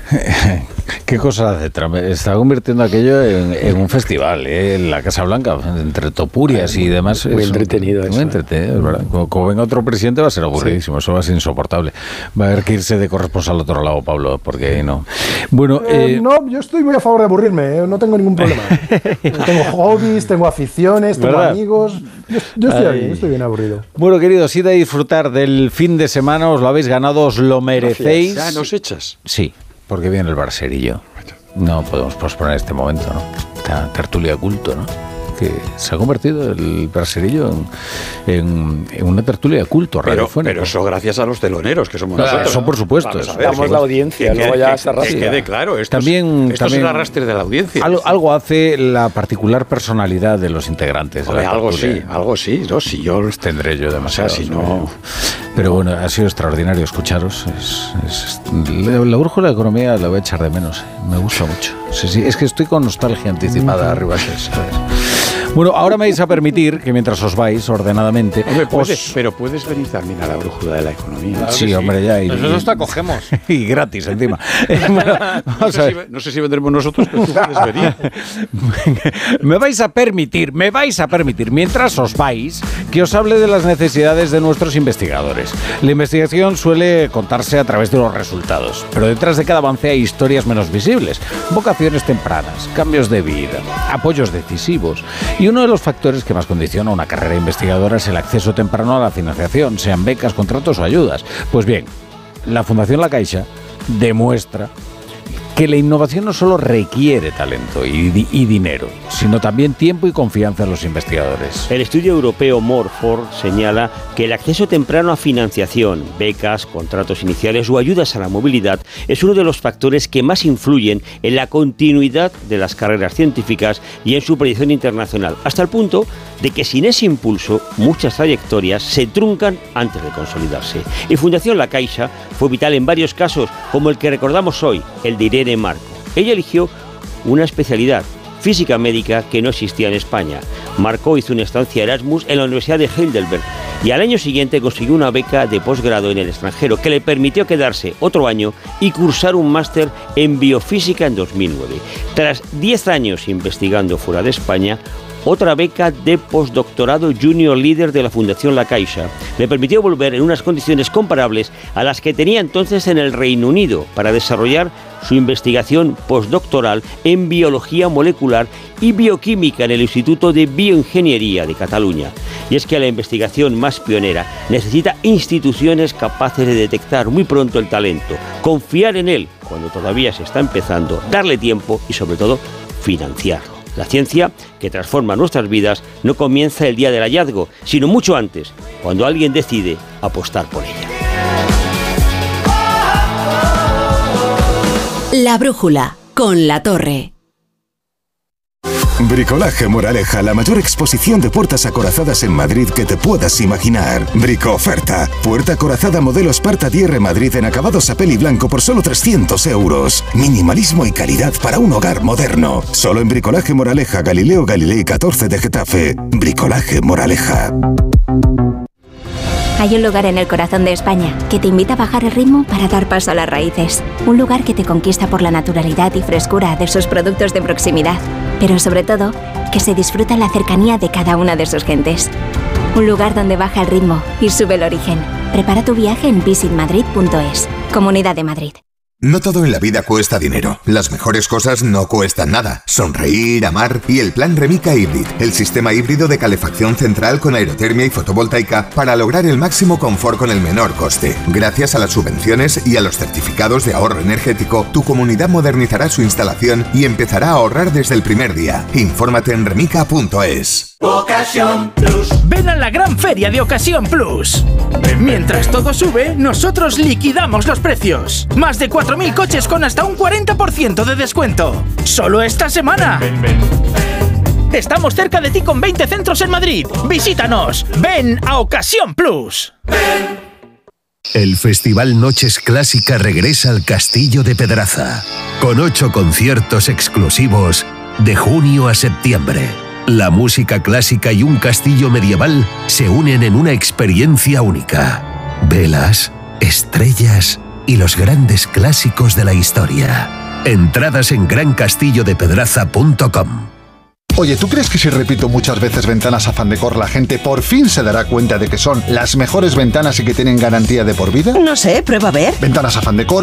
¿Qué cosa hace Trump? Está convirtiendo aquello en un festival, en la Casa Blanca, entre topurias y demás. Muy entretenido eso. Muy entretenido, es verdad. Como venga otro presidente va a ser aburridísimo, eso va a ser insoportable. Va a haber que irse de corresponsal al otro lado, Pablo, porque no. Bueno, no, yo estoy muy a favor de aburrirme, no tengo ningún problema. Tengo hobbies, tengo aficiones, tengo amigos. Yo estoy bien aburrido. Bueno, queridos, id a disfrutar del fin de semana, os lo habéis ganado, os lo merecéis. ¿Ya nos echas? Sí. Porque viene el barserillo. No podemos posponer este momento, ¿no? Esta tertulia culto, ¿no? Que se ha convertido el barserillo en una tertulia culto radiofónica. Pero eso gracias a los teloneros, que somos nosotros. Eso por supuesto. Damos la audiencia, luego ya se arrastra. Que quede claro, esto también es el arrastre de la audiencia. Algo hace la particular personalidad de los integrantes. Hombre, algo sí. No, si yo tendré yo demasiado. O sea, si no... Pero bueno, ha sido extraordinario escucharos. La brújula de economía la voy a echar de menos. Me gusta mucho. Sí, es que estoy con nostalgia anticipada arriba. ¿Sabes? Bueno, ahora me vais a permitir que mientras os vais ordenadamente... Hombre, pero puedes venir también a la brújula de la economía. Claro sí, hombre, ya. Nosotros te acogemos. Y gratis, encima. Bueno, no sé si vendremos nosotros, pero tú puedes venir. Me vais a permitir, mientras os vais, que os hable de las necesidades de nuestros investigadores. La investigación suele contarse a través de los resultados, pero detrás de cada avance hay historias menos visibles, vocaciones tempranas, cambios de vida, apoyos decisivos. Y uno de los factores que más condiciona una carrera investigadora es el acceso temprano a la financiación, sean becas, contratos o ayudas. Pues bien, la Fundación La Caixa demuestra que la innovación no solo requiere talento y dinero, sino también tiempo y confianza en los investigadores. El estudio europeo Morford señala que el acceso temprano a financiación, becas, contratos iniciales o ayudas a la movilidad es uno de los factores que más influyen en la continuidad de las carreras científicas y en su proyección internacional, hasta el punto de que sin ese impulso muchas trayectorias se truncan antes de consolidarse. Y Fundación La Caixa fue vital en varios casos, como el que recordamos hoy, el de Irene Marco. Ella eligió una especialidad, física médica, que no existía en España. Marco hizo una estancia Erasmus en la Universidad de Heidelberg y al año siguiente consiguió una beca de posgrado en el extranjero que le permitió quedarse otro año y cursar un máster en biofísica en 2009. Tras 10 años investigando fuera de España, otra beca de postdoctorado Junior Leader de la Fundación La Caixa le permitió volver en unas condiciones comparables a las que tenía entonces en el Reino Unido para desarrollar su investigación postdoctoral en biología molecular y bioquímica en el Instituto de Bioingeniería de Cataluña. Y es que la investigación más pionera necesita instituciones capaces de detectar muy pronto el talento, confiar en él cuando todavía se está empezando, darle tiempo y sobre todo financiarlo. La ciencia, que transforma nuestras vidas, no comienza el día del hallazgo, sino mucho antes, cuando alguien decide apostar por ella. La brújula, con La Torre. Bricolaje Moraleja, la mayor exposición de puertas acorazadas en Madrid que te puedas imaginar. Brico-oferta. Puerta acorazada modelo Sparta DR Madrid en acabados a peli blanco por solo 300 euros. Minimalismo y calidad para un hogar moderno. Solo en Bricolaje Moraleja, Galileo Galilei 14 de Getafe. Bricolaje Moraleja. Hay un lugar en el corazón de España que te invita a bajar el ritmo para dar paso a las raíces. Un lugar que te conquista por la naturalidad y frescura de sus productos de proximidad. Pero sobre todo, que se disfruta la cercanía de cada una de sus gentes. Un lugar donde baja el ritmo y sube el origen. Prepara tu viaje en visitmadrid.es. Comunidad de Madrid. No todo en la vida cuesta dinero. Las mejores cosas no cuestan nada. Sonreír, amar y el plan Remica Hybrid, el sistema híbrido de calefacción central con aerotermia y fotovoltaica para lograr el máximo confort con el menor coste. Gracias a las subvenciones y a los certificados de ahorro energético, tu comunidad modernizará su instalación y empezará a ahorrar desde el primer día. Infórmate en remica.es. Ocasión Plus. Ven a la gran feria de Ocasión Plus. Mientras todo sube, nosotros liquidamos los precios. Más de 4.000 coches con hasta un 40% de descuento. ¡Solo esta semana! Estamos cerca de ti con 20 centros en Madrid. Visítanos. Ven a Ocasión Plus. El Festival Noches Clásica regresa al Castillo de Pedraza, con 8 conciertos exclusivos de junio a septiembre. La música clásica y un castillo medieval se unen en una experiencia única. Velas, estrellas y los grandes clásicos de la historia. Entradas en grancastillodepedraza.com. Oye, ¿tú crees que si repito muchas veces Ventanas Afán Decor, la gente por fin se dará cuenta de que son las mejores ventanas y que tienen garantía de por vida? No sé, prueba a ver. Ventanas Afán Decor